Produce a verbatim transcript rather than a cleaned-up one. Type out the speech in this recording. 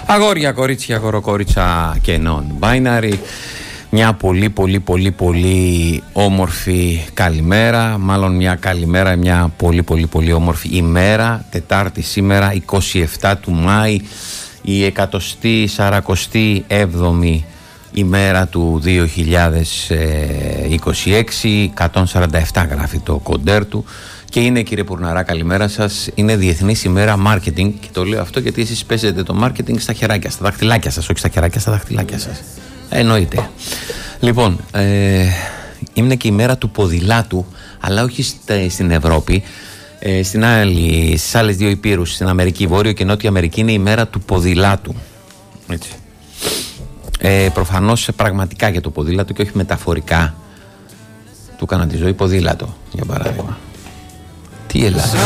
Αγόρια, κορίτσια, αγοροκόριτσα και non-binary. Μια πολύ πολύ πολύ πολύ όμορφη καλημέρα. Μάλλον μια καλημέρα, μια πολύ πολύ πολύ όμορφη ημέρα. Τετάρτη σήμερα, είκοσι επτά του Μάη, η εκατοστή σαρακοστή έβδομη ημέρα του δύο χιλιάδες είκοσι έξι. εκατόν σαράντα επτά γράφει το κοντέρ του. Και είναι, κύριε Πουρναρά, καλημέρα σας. Είναι Διεθνής ημέρα marketing. Και το λέω αυτό γιατί εσείς παίζετε το marketing στα χεράκια, στα δαχτυλάκια σας. Όχι στα χεράκια, στα δαχτυλάκια σας. Εννοείται. Λοιπόν, ε, είναι και η μέρα του ποδηλάτου, αλλά όχι στην Ευρώπη. Ε, στην άλλη, στις άλλες δύο υπήρους, στην Αμερική, Βόρειο και Νότια Αμερική, είναι η μέρα του ποδηλάτου. Έτσι. Ε, προφανώς πραγματικά για το ποδήλατο και όχι μεταφορικά. Του έκανα τη ζωή ποδήλατο, για παράδειγμα. Τι Ελλάδα.